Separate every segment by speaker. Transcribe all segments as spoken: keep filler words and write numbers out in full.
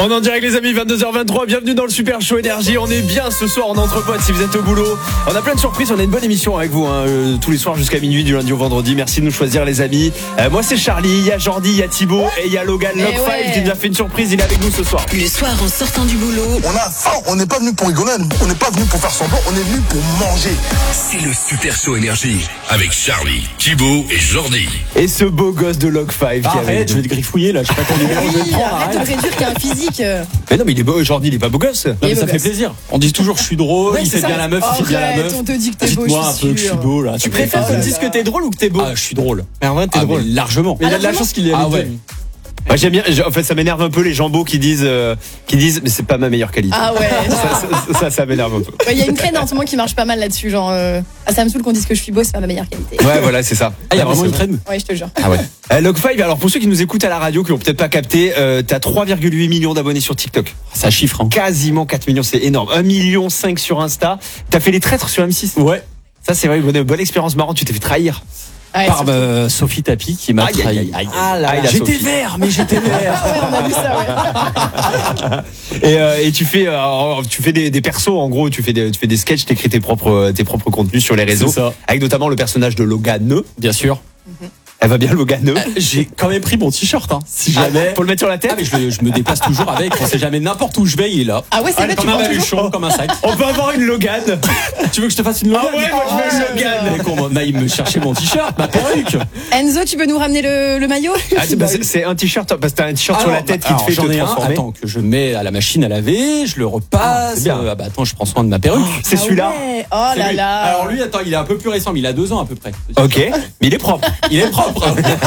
Speaker 1: On est en direct les amis, vingt-deux heures vingt-trois, bienvenue dans le Super Show Énergie. On est bien ce soir en entre potes si vous êtes au boulot. On a plein de surprises, on a une bonne émission avec vous hein, euh, tous les soirs jusqu'à minuit du lundi au vendredi. Merci de nous choisir les amis. euh, Moi c'est Charlie, il y a Jordi, il y a Thibaut et il y a Logan Lock
Speaker 2: ouais.
Speaker 1: five qui nous a fait une surprise, il est avec nous ce soir.
Speaker 2: Le soir en sortant du boulot.
Speaker 3: On a faim, on n'est pas venu pour rigoler, on n'est pas venu pour faire semblant, on est venu pour manger.
Speaker 4: C'est le Super Show Énergie avec Charlie, Thibaut et Jordi.
Speaker 1: Et ce beau gosse de Lock five qui est avec
Speaker 5: Arrête, je
Speaker 1: nous.
Speaker 5: vais te griffouiller là, je sais pas ton numéro, je vais le
Speaker 2: Oui,
Speaker 5: prendre,
Speaker 2: arrête de
Speaker 5: arrête.
Speaker 2: me réduire qu'il y a un physique.
Speaker 1: Mais non mais il est beau, Jordi il est pas beau gosse.
Speaker 5: Non, mais
Speaker 2: Il est
Speaker 5: ça
Speaker 2: beau
Speaker 5: fait
Speaker 2: gosse.
Speaker 5: plaisir. On dit toujours je suis drôle,
Speaker 2: Ouais,
Speaker 5: il
Speaker 2: c'est
Speaker 5: fait
Speaker 2: ça.
Speaker 5: bien la meuf, il fait bien la
Speaker 2: Arrête,
Speaker 5: meuf.
Speaker 2: on te dit que t'es beau,
Speaker 5: Dites-moi
Speaker 2: je
Speaker 5: un
Speaker 2: suis
Speaker 5: peu que je suis
Speaker 2: sûre.
Speaker 5: beau là.
Speaker 6: Tu préfères qu'on te dise que t'es drôle ou que t'es beau?
Speaker 5: Ah, je suis drôle.
Speaker 6: Mais en vrai, t'es
Speaker 5: Ah,
Speaker 6: drôle.
Speaker 5: mais largement.
Speaker 6: Mais il y a de la
Speaker 2: largement
Speaker 6: chance qu'il est
Speaker 5: Ah
Speaker 6: avec
Speaker 5: ouais.
Speaker 6: toi.
Speaker 1: Moi j'aime bien, en fait ça m'énerve un peu les jambos qui disent euh, qui disent mais c'est pas ma meilleure qualité.
Speaker 2: Ah ouais.
Speaker 1: Ça, ça, ça, ça m'énerve un peu.
Speaker 2: Il y a une traîne en ce moment qui marche pas mal là-dessus. Genre, euh, ah, ça me saoule qu'on dise que je suis beau, c'est pas ma meilleure qualité.
Speaker 1: Ouais voilà c'est ça.
Speaker 5: Ah, il y a vraiment une traîne.
Speaker 2: Ouais, je te jure.
Speaker 1: Ah ouais. Euh, Lock five, alors pour ceux qui nous écoutent à la radio, qui n'ont peut-être pas capté, euh, t'as trois virgule huit millions d'abonnés sur TikTok.
Speaker 5: Ça chiffre, hein.
Speaker 1: Quasiment quatre millions, c'est énorme. un million cinq sur Insta. T'as fait les traîtres sur M six.
Speaker 5: Ouais.
Speaker 1: Ça c'est vrai, une bonne, bonne expérience marrante, tu t'es fait trahir.
Speaker 2: Ouais,
Speaker 5: Par
Speaker 2: surtout.
Speaker 5: euh, Sophie Tapi qui m'a
Speaker 1: Aïe, aïe,
Speaker 5: trahi.
Speaker 1: aïe.
Speaker 5: Aïe,
Speaker 6: Ah là
Speaker 1: Aïe,
Speaker 6: là.
Speaker 1: la
Speaker 5: J'étais
Speaker 1: Sophie.
Speaker 5: vert, mais j'étais vert.
Speaker 2: Ah ouais, on a vu ça, ouais.
Speaker 1: Et, euh, et tu fais, euh, tu fais des, des persos, en gros, tu fais des, tu fais des sketchs, t'écris tes propres, tes propres contenus sur les réseaux.
Speaker 5: C'est ça.
Speaker 1: Avec notamment le personnage de Logan.
Speaker 5: Bien sûr.
Speaker 1: Elle va bien Logan.
Speaker 5: J'ai quand même pris mon t-shirt, hein. Si jamais.
Speaker 1: Pour le mettre sur la tête.
Speaker 5: Ah, mais je, le- je me déplace toujours avec. On sait jamais, n'importe où je vais, il est là.
Speaker 2: Ah ouais, c'est vrai, tu
Speaker 5: Comme un
Speaker 2: prends toujours.
Speaker 5: baluchon, comme un sac.
Speaker 1: On peut avoir une Logan.
Speaker 5: Tu veux que je te fasse une Logan?
Speaker 1: Ah ouais, moi je veux une Logan.
Speaker 5: Mais qu'on aille me chercher mon t-shirt, ma perruque.
Speaker 2: Enzo, tu peux nous ramener le, le maillot?
Speaker 1: Ah, c'est, bah, c'est- c'est un t-shirt, parce que t'as un t-shirt sur
Speaker 5: Alors,
Speaker 1: la tête qui
Speaker 5: alors,
Speaker 1: te fait
Speaker 5: j'en
Speaker 1: te
Speaker 5: ai un,
Speaker 1: transformer.
Speaker 5: attends, que je mets à la machine à laver, je le repasse.
Speaker 1: c'est bien.
Speaker 5: euh, ah bah attends, je prends soin de ma perruque.
Speaker 1: C'est
Speaker 2: Ah
Speaker 1: celui-là.
Speaker 2: ouais. Oh
Speaker 5: C'est
Speaker 2: là
Speaker 5: lui.
Speaker 2: là.
Speaker 5: Alors lui, attends, il est un peu plus récent, mais il a deux ans à peu près.
Speaker 1: Ok, mais il est propre.
Speaker 5: Il est propre.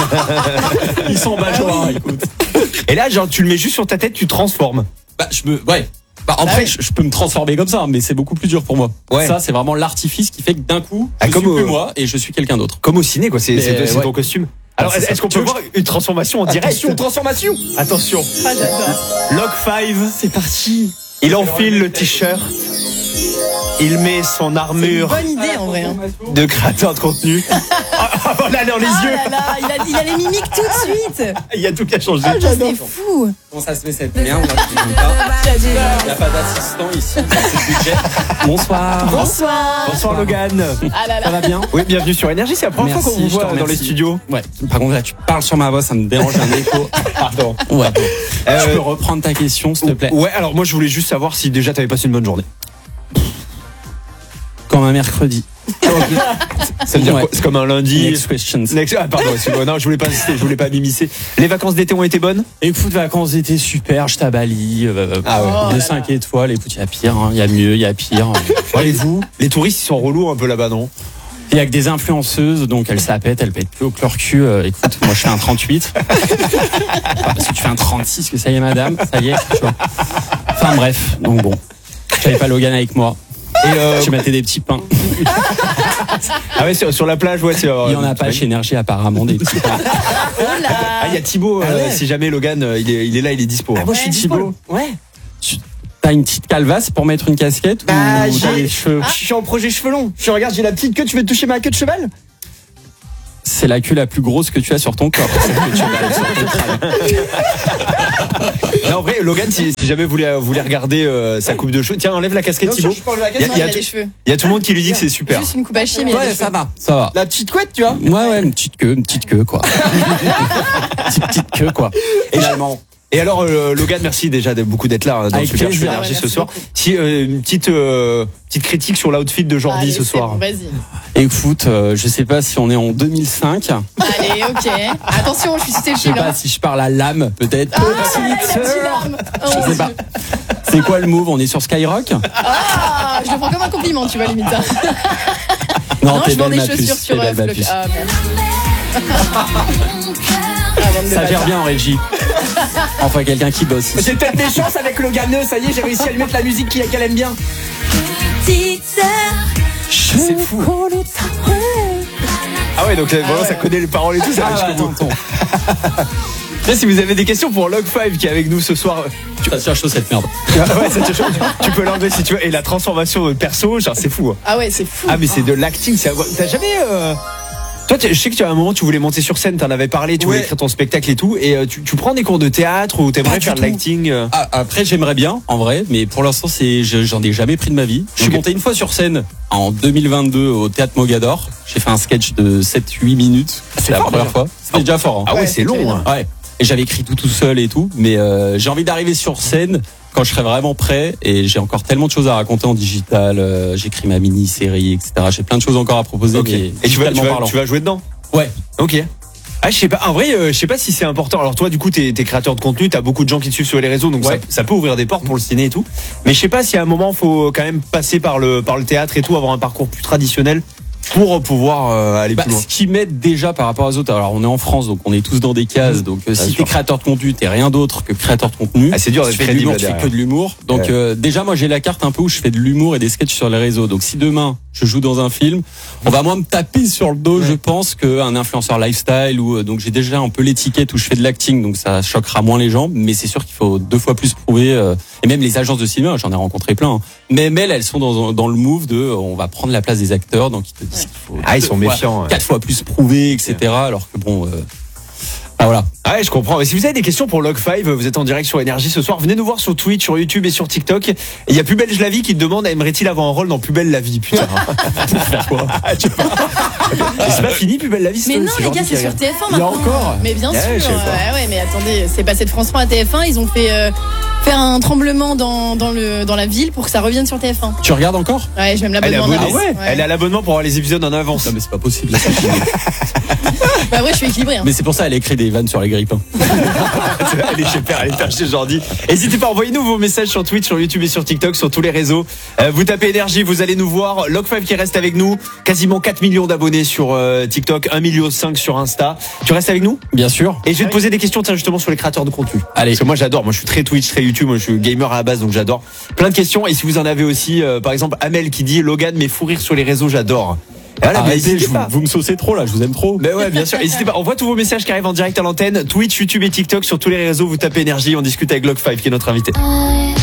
Speaker 5: Ils sont bajois, écoute.
Speaker 1: Et là, genre, tu le mets juste sur ta tête, tu transformes.
Speaker 5: Bah, je me, ouais. Bah, en
Speaker 2: Bah
Speaker 5: fait,
Speaker 2: oui.
Speaker 5: je, je peux me transformer comme ça, mais c'est beaucoup plus dur pour moi.
Speaker 1: Ouais.
Speaker 5: Ça, c'est vraiment l'artifice qui fait que d'un coup,
Speaker 1: Ah,
Speaker 5: je
Speaker 1: comme
Speaker 5: suis
Speaker 1: au-
Speaker 5: plus moi et je suis quelqu'un d'autre.
Speaker 1: Comme au ciné, quoi. C'est,
Speaker 5: Mais,
Speaker 1: c'est, c'est
Speaker 5: ouais.
Speaker 1: ton costume. Alors,
Speaker 5: Ah, c'est
Speaker 1: est-ce,
Speaker 5: ça.
Speaker 1: est-ce qu'on
Speaker 5: Tu
Speaker 1: peut
Speaker 5: veux
Speaker 1: voir une transformation en direct?
Speaker 6: Attention, transformation.
Speaker 1: Attention.
Speaker 2: Ah, j'adore.
Speaker 1: Lock five.
Speaker 6: C'est parti.
Speaker 1: Il enfile le t-shirt. Il met son armure
Speaker 2: Bonne idée en vrai. hein.
Speaker 1: de créateur de contenu. Ah, voilà, dans les
Speaker 2: Ah
Speaker 1: yeux.
Speaker 2: là là, il a, il a les mimiques tout de suite.
Speaker 1: Il y a tout qui a changé.
Speaker 2: C'est fou.
Speaker 5: Comment ça se met cette merde? Il n'y a pas d'assistant ici. C'est le budget. Bonsoir.
Speaker 2: Bonsoir.
Speaker 1: Bonsoir Logan.
Speaker 2: Ah là
Speaker 5: Ça
Speaker 2: là.
Speaker 5: va bien?
Speaker 1: Oui, bienvenue sur Énergie. C'est la première fois qu'on vous
Speaker 5: je te
Speaker 1: voit dans les
Speaker 5: remercie.
Speaker 1: studios.
Speaker 5: Ouais. Par contre, là, tu parles sur ma voix, ça me dérange un écho.
Speaker 1: Pardon.
Speaker 5: Ouais.
Speaker 1: Euh,
Speaker 5: Je peux reprendre ta question, s'il te plaît.
Speaker 1: Ouais, alors moi je voulais juste savoir si déjà t'avais passé une bonne journée.
Speaker 5: Comme un mercredi.
Speaker 1: Ça veut dire
Speaker 5: Ouais.
Speaker 1: quoi? C'est comme un lundi.
Speaker 5: Next questions.
Speaker 1: Next- Ah pardon, excuse-moi. Non, je voulais pas insister, je voulais pas m'immiscer. Les vacances d'été ont été bonnes?
Speaker 5: Écoute, vacances d'été super, je t'abalie. Euh,
Speaker 1: Ah ouais.
Speaker 2: Oh
Speaker 5: de
Speaker 2: là
Speaker 5: cinq étoiles, écoute, il y a pire, hein, il y a mieux, il y a pire.
Speaker 1: Et vous? Les touristes ils sont relous un peu là-bas, non?
Speaker 5: Il y a que des influenceuses, donc elles s'appètent, elles pètent plus au clore cul. Euh, écoute, moi je fais un trente-huit. Pas parce que tu fais un trente-six que ça y est, madame, ça y est, tu vois. Enfin bref, donc bon. J'avais pas Logan avec moi.
Speaker 1: Et euh,
Speaker 5: J'ai maté des petits pains.
Speaker 1: ah ouais, sur, sur la plage, ouais, c'est. euh,
Speaker 5: Il y en a pas chez Énergie apparemment des petits pains.
Speaker 2: Oh là.
Speaker 1: Ah, il y a Thibaut, euh,
Speaker 6: Ah ouais.
Speaker 1: si jamais Logan, euh, il est, il est là, il est dispo. hein.
Speaker 6: Moi, je suis
Speaker 2: Ouais.
Speaker 6: dispo. Ouais.
Speaker 5: Tu- T'as une petite calvasse pour mettre une casquette
Speaker 6: Bah,
Speaker 5: ou t'as
Speaker 6: j'ai-
Speaker 5: les cheveux?
Speaker 6: Je suis en projet cheveux longs. Je regarde, j'ai la petite queue. Tu veux toucher ma queue de cheval?
Speaker 5: C'est la queue la plus grosse que tu as sur ton corps. Celle que tu as sur ton crâne.
Speaker 1: Non, en vrai, Logan, si, si jamais vous voulez, vous voulez regarder euh, sa coupe de cheveux, tiens, enlève la casquette,
Speaker 6: Bien sûr,
Speaker 1: Thibaut.
Speaker 6: je parle de la
Speaker 1: Il y a-
Speaker 2: Non,
Speaker 1: il y
Speaker 2: il
Speaker 1: a
Speaker 2: a
Speaker 1: tout-
Speaker 2: les cheveux.
Speaker 1: Il y a tout le monde qui lui dit que c'est super.
Speaker 2: Juste une coupe à chier, mais il a les
Speaker 5: Ouais,
Speaker 2: cheveux.
Speaker 5: ça va, ça va.
Speaker 6: La petite couette, tu vois.
Speaker 5: Ouais, ouais, une petite queue, une petite queue, quoi. petite, petite queue, quoi. Finalement.
Speaker 1: Et alors, euh, Logan, merci déjà de beaucoup d'être là hein, dans
Speaker 5: Avec
Speaker 1: le Super Show
Speaker 5: plaisir.
Speaker 1: Énergie
Speaker 2: Ouais,
Speaker 1: ce
Speaker 2: merci
Speaker 1: soir.
Speaker 2: beaucoup.
Speaker 1: Si, euh, une petite, euh, petite critique sur l'outfit de Jordi
Speaker 2: Allez,
Speaker 1: ce
Speaker 2: c'est
Speaker 1: soir.
Speaker 2: bon, Vas-y.
Speaker 5: Écoute, euh, je sais pas si on est en deux mille cinq.
Speaker 2: Allez, ok. Attention, je suis
Speaker 5: Je sais
Speaker 2: susceptible.
Speaker 5: pas
Speaker 2: hein.
Speaker 5: si je parle à l'âme, peut-être.
Speaker 2: Ah, là, il a
Speaker 5: Petite
Speaker 2: petit
Speaker 5: sœur.
Speaker 2: larme. Oh,
Speaker 5: Je
Speaker 2: mon
Speaker 5: sais pas.
Speaker 2: Dieu.
Speaker 5: C'est quoi le move? On est sur Skyrock?
Speaker 2: Ah, je le prends comme un compliment, tu vois, limite. hein.
Speaker 5: Non,
Speaker 2: Non,
Speaker 5: t'es
Speaker 2: je vends
Speaker 5: belle,
Speaker 2: des
Speaker 5: ma
Speaker 2: chaussures
Speaker 5: puce.
Speaker 2: sur
Speaker 5: T'es
Speaker 2: euh,
Speaker 5: belle, ma
Speaker 2: Flock.
Speaker 5: puce.
Speaker 2: Ah, merde. Ah, bande de
Speaker 5: Ça gère
Speaker 2: bâtards.
Speaker 5: bien en régie. Enfin, quelqu'un qui bosse.
Speaker 6: J'ai peut-être des chances avec Loganeux. Ça y est, j'ai réussi à lui mettre la musique qu'il- qu'elle aime bien.
Speaker 5: C'est fou.
Speaker 1: Ah ouais, donc euh, vraiment
Speaker 2: ouais.
Speaker 1: ça connaît les paroles et tout, ça va
Speaker 5: Ah, bah,
Speaker 1: jusqu'au bout.
Speaker 5: attends, attends.
Speaker 1: Là, si vous avez des questions pour Lock five qui est avec nous ce soir,
Speaker 5: Tu vas te faire chaud cette merde.
Speaker 1: ah ouais, ça te change. Tu peux l'enlever si tu veux. Et la transformation de perso, genre c'est fou. hein.
Speaker 2: Ah ouais, c'est fou.
Speaker 1: Ah mais c'est de l'acting. c'est- T'as jamais, euh, Toi, tu- je sais que tu à un moment tu voulais monter sur scène, t'en avais parlé, tu
Speaker 5: Ouais.
Speaker 1: voulais écrire ton spectacle et tout, et euh, tu, tu prends des cours de théâtre ou t'aimerais
Speaker 5: Pas du
Speaker 1: faire de
Speaker 5: tout.
Speaker 1: l'acting euh
Speaker 5: Ah, après, j'aimerais bien, en vrai, mais pour l'instant, c'est, je- j'en ai jamais pris de ma vie. Je suis
Speaker 1: Ok.
Speaker 5: monté une fois sur scène en deux mille vingt-deux au Théâtre Mogador. J'ai fait un sketch de sept huit minutes. C'est la
Speaker 1: fort,
Speaker 5: première
Speaker 1: déjà.
Speaker 5: fois. C'était déjà fort. Hein.
Speaker 1: Ah ouais,
Speaker 2: Ouais,
Speaker 1: c'est
Speaker 2: c'est
Speaker 1: long.
Speaker 2: énorme.
Speaker 1: Hein.
Speaker 5: Ouais. Et j'avais écrit tout tout seul et tout, mais euh, j'ai envie d'arriver sur scène quand je serai vraiment prêt. Et j'ai encore tellement de choses à raconter en digital. Euh, j'écris ma mini-série, et cetera. J'ai plein de choses encore à proposer.
Speaker 1: Ok.
Speaker 5: Mais
Speaker 1: Et tu vas, tu,
Speaker 5: digitalement
Speaker 1: vas,
Speaker 5: parlant.
Speaker 1: tu vas jouer dedans.
Speaker 5: Ouais.
Speaker 1: Ok. Ah, je sais pas. En vrai, euh, je sais pas si c'est important. Alors toi, du coup, t'es, t'es créateur de contenu, t'as beaucoup de gens qui te suivent sur les réseaux, donc
Speaker 5: Ouais.
Speaker 1: ça, ça peut ouvrir des portes pour le ciné et tout. Mais je sais pas si à un moment, faut quand même passer par le par le théâtre et tout, avoir un parcours plus traditionnel pour pouvoir euh, aller
Speaker 5: Bah,
Speaker 1: plus loin.
Speaker 5: ce qui m'aide déjà par rapport aux autres, alors on est en France, donc on est tous dans des cases. Donc euh, si
Speaker 1: sûr.
Speaker 5: t'es créateur de contenu, t'es rien d'autre que créateur de contenu.
Speaker 1: Ah, c'est dur
Speaker 5: Tu
Speaker 1: d'être
Speaker 5: fais de
Speaker 1: crédible
Speaker 5: l'humour, tu fais
Speaker 1: derrière.
Speaker 5: que de l'humour. Donc
Speaker 1: Ouais.
Speaker 5: euh, déjà moi j'ai la carte un peu où je fais de l'humour et des sketchs sur les réseaux. Donc si demain je joue dans un film, on va moins me taper sur le dos, je pense, qu'un influenceur lifestyle ou euh, donc j'ai déjà un peu l'étiquette où je fais de l'acting, donc ça choquera moins les gens. Mais c'est sûr qu'il faut deux fois plus prouver. euh, et même les agences de cinéma, j'en ai rencontré plein. Hein. Même elles, elles sont dans, dans le move de euh, on va prendre la place des acteurs, donc ils te disent qu'il faut
Speaker 1: Ah, ils sont
Speaker 5: deux fois-
Speaker 1: méfiants, ouais.
Speaker 5: quatre fois plus prouvé, et cetera. Alors que bon, euh, ah voilà.
Speaker 1: Ah ouais, je comprends. Mais si vous avez des questions pour Log cinq, vous êtes en direct sur Énergie ce soir, venez nous voir sur Twitch, sur YouTube et sur TikTok. Et il y a Plus belle la vie qui te demande, aimerait-il avoir un rôle dans Plus belle la vie, putain. Ah, tu vois. Et c'est pas fini, Plus belle la vie, c'est
Speaker 2: Mais non,
Speaker 1: c'est
Speaker 2: les
Speaker 1: Jordi
Speaker 2: gars,
Speaker 1: qui
Speaker 2: c'est sur
Speaker 1: regarde.
Speaker 2: T F un
Speaker 1: Il y a
Speaker 2: maintenant.
Speaker 1: encore
Speaker 2: Mais bien
Speaker 1: Ouais,
Speaker 2: sûr.
Speaker 1: je sais pas.
Speaker 2: Ouais, ouais, mais attendez, c'est passé de France trois à T F un. Ils ont fait euh, faire un tremblement dans, dans, le, dans la ville pour que ça revienne sur T F un.
Speaker 5: Tu regardes encore?
Speaker 2: Ouais, j'aime
Speaker 1: Elle est
Speaker 2: l'abonnement.
Speaker 1: abonnée.
Speaker 2: d'avance.
Speaker 1: Ah ouais, Elle a l'abonnement pour avoir les épisodes en avance.
Speaker 5: Non mais c'est pas possible.
Speaker 2: Bah ouais, je suis équilibré. Hein.
Speaker 5: Mais c'est pour ça elle écrit des vannes sur les grippins.
Speaker 1: Elle est chez Père, elle est Père chez Jordi. N'hésitez pas, envoyez-nous vos messages sur Twitch, sur YouTube et sur TikTok, sur tous les réseaux. Euh, vous tapez Énergie, vous allez nous voir. Log cinq qui reste avec nous. Quasiment quatre millions d'abonnés sur euh, TikTok, un million cinq sur Insta. Tu restes avec nous?
Speaker 5: Bien sûr.
Speaker 1: Et je vais te poser des questions, tiens, justement, sur les créateurs de contenu.
Speaker 5: Allez.
Speaker 1: Parce que moi, j'adore. Moi, je suis très Twitch, très YouTube. Moi, je suis gamer à la base, donc j'adore. Plein de questions. Et si vous en avez aussi, euh, par exemple, Amel qui dit, Logan, mais fou rire sur les réseaux, j'adore. Et voilà, mais
Speaker 5: Arrêtez,
Speaker 1: n'hésitez
Speaker 5: je vous,
Speaker 1: pas.
Speaker 5: vous me saucez trop là, je vous aime trop.
Speaker 1: Ben ouais, bien sûr. N'hésitez pas. On voit tous vos messages qui arrivent en direct à l'antenne. Twitch, YouTube et TikTok sur tous les réseaux. Vous tapez Énergie. On discute avec Log cinq qui est notre invité.
Speaker 7: I